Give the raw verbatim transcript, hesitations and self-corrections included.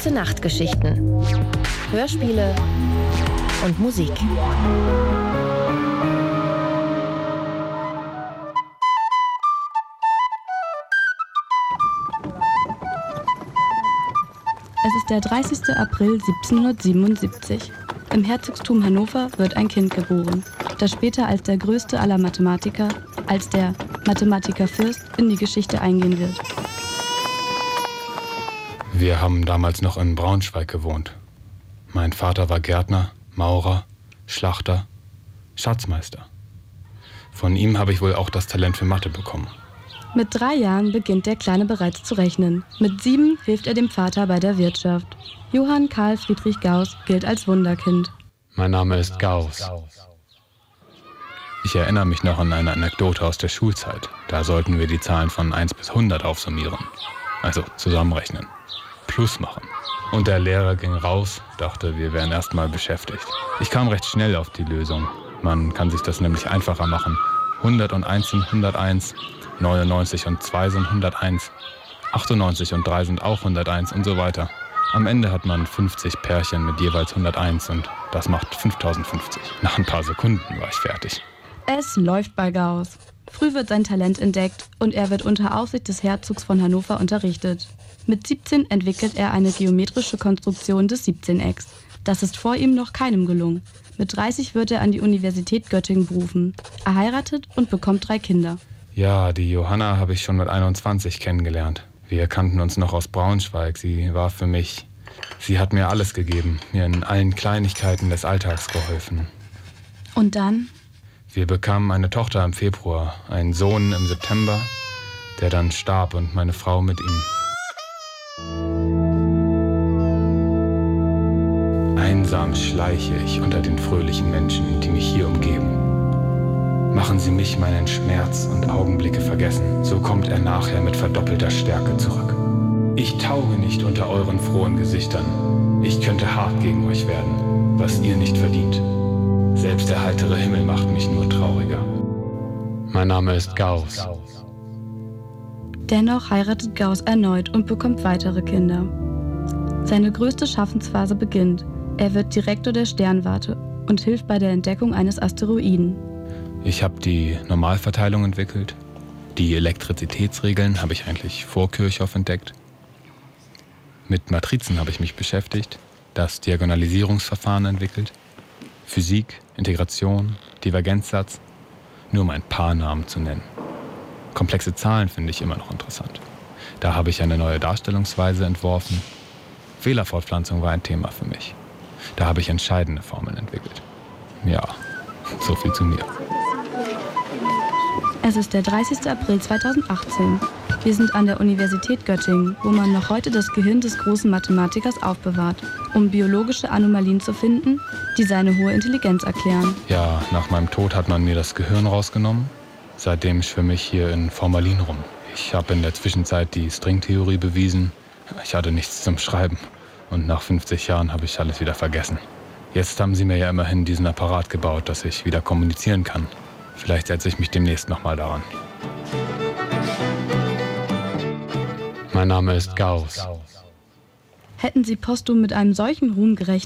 Gute-Nacht-Geschichten, Hörspiele und Musik. Es ist der dreißigste April siebzehnhundertsiebenundsiebzig. Im Herzogstum Hannover wird ein Kind geboren, das später als der größte aller Mathematiker, als der Mathematikerfürst in die Geschichte eingehen wird. Wir haben damals noch in Braunschweig gewohnt. Mein Vater war Gärtner, Maurer, Schlachter, Schatzmeister. Von ihm habe ich wohl auch das Talent für Mathe bekommen. Mit drei Jahren beginnt der Kleine bereits zu rechnen. Mit sieben hilft er dem Vater bei der Wirtschaft. Johann Karl Friedrich Gauß gilt als Wunderkind. Mein Name ist Gauß. Ich erinnere mich noch an eine Anekdote aus der Schulzeit. Da sollten wir die Zahlen von eins bis hundert aufsummieren. Also zusammenrechnen. Plus machen. Und der Lehrer ging raus, dachte, wir wären erstmal beschäftigt. Ich kam recht schnell auf die Lösung. Man kann sich das nämlich einfacher machen. hunderteins sind hunderteins, neunundneunzig und zwei sind hunderteins, achtundneunzig und drei sind auch hunderteins und so weiter. Am Ende hat man fünfzig Pärchen mit jeweils hunderteins und das macht fünftausendfünfzig. Nach ein paar Sekunden war ich fertig. Es läuft bei Gauß. Früh wird sein Talent entdeckt und er wird unter Aufsicht des Herzogs von Hannover unterrichtet. Mit siebzehn entwickelt er eine geometrische Konstruktion des siebzehn-Ecks. Das ist vor ihm noch keinem gelungen. Mit dreißig wird er an die Universität Göttingen berufen. Er heiratet und bekommt drei Kinder. Ja, die Johanna habe ich schon mit einundzwanzig kennengelernt. Wir kannten uns noch aus Braunschweig. Sie war für mich... Sie hat mir alles gegeben, mir in allen Kleinigkeiten des Alltags geholfen. Und dann? Wir bekamen eine Tochter im Februar, einen Sohn im September, der dann starb und meine Frau mit ihm. Einsam schleiche ich unter den fröhlichen Menschen, die mich hier umgeben. Machen Sie mich meinen Schmerz und Augenblicke vergessen, so kommt er nachher mit verdoppelter Stärke zurück. Ich tauge nicht unter euren frohen Gesichtern. Ich könnte hart gegen euch werden, was ihr nicht verdient. Selbst der heitere Himmel macht mich nur trauriger. Mein Name ist Gauß. Dennoch heiratet Gauß erneut und bekommt weitere Kinder. Seine größte Schaffensphase beginnt. Er wird Direktor der Sternwarte und hilft bei der Entdeckung eines Asteroiden. Ich habe die Normalverteilung entwickelt. Die Elektrizitätsregeln habe ich eigentlich vor Kirchhoff entdeckt. Mit Matrizen habe ich mich beschäftigt, das Diagonalisierungsverfahren entwickelt. Physik, Integration, Divergenzsatz, nur um ein paar Namen zu nennen. Komplexe Zahlen finde ich immer noch interessant. Da habe ich eine neue Darstellungsweise entworfen. Fehlerfortpflanzung war ein Thema für mich. Da habe ich entscheidende Formeln entwickelt. Ja, so viel zu mir. Es ist der dreißigste April zweitausendachtzehn. Wir sind an der Universität Göttingen, wo man noch heute das Gehirn des großen Mathematikers aufbewahrt, um biologische Anomalien zu finden, die seine hohe Intelligenz erklären. Ja, nach meinem Tod hat man mir das Gehirn rausgenommen. Seitdem schwimme ich hier in Formalin rum. Ich habe in der Zwischenzeit die Stringtheorie bewiesen. Ich hatte nichts zum Schreiben. Und nach fünfzig Jahren habe ich alles wieder vergessen. Jetzt haben sie mir ja immerhin diesen Apparat gebaut, dass ich wieder kommunizieren kann. Vielleicht setze ich mich demnächst nochmal daran. Mein Name ist Gauß. Hätten Sie posthum mit einem solchen Ruhm gerechnet?